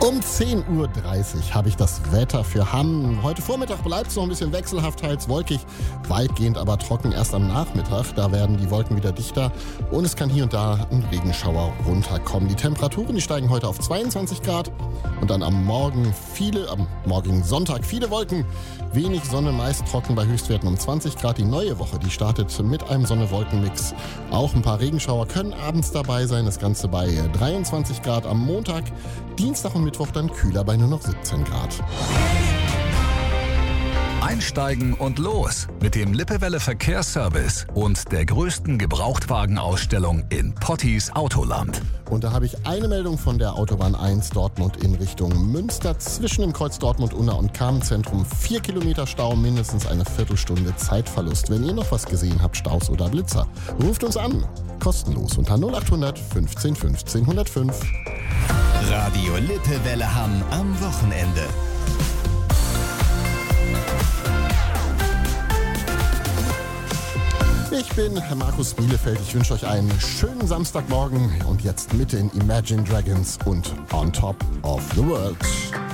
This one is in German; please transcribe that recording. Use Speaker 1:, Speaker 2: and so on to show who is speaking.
Speaker 1: Um 10.30 Uhr habe ich das Wetter für Hamm. Heute Vormittag bleibt es noch ein bisschen wechselhaft, teils wolkig, weitgehend aber trocken erst am Nachmittag. Da werden die Wolken wieder dichter und es kann hier und da ein Regenschauer runterkommen. Die Temperaturen, die steigen heute auf 22 Grad und dann am morgigen Sonntag viele Wolken, wenig Sonne, meist trocken bei Höchstwerten um 20 Grad. Die neue Woche, die startet mit einem Sonne-Wolken-Mix. Auch ein paar Regenschauer können abends dabei sein, das Ganze bei 23 Grad am Montag. Dienstag und Mittwoch dann kühler bei nur noch 17 Grad.
Speaker 2: Einsteigen und los mit dem Lippewelle Verkehrsservice und der größten Gebrauchtwagenausstellung in Pottis Autoland.
Speaker 1: Und da habe ich eine Meldung von der Autobahn 1 Dortmund in Richtung Münster. Zwischen dem Kreuz Dortmund-Unna und Kamentzentrum 4 Kilometer Stau, mindestens eine Viertelstunde Zeitverlust. Wenn ihr noch was gesehen habt, Staus oder Blitzer, ruft uns an. Kostenlos unter 0800 15 15 105.
Speaker 3: Radio Lippewelle Hamm am Wochenende.
Speaker 1: Ich bin Markus Bielefeld. Ich wünsche euch einen schönen Samstagmorgen und jetzt mit den Imagine Dragons und On Top of the World.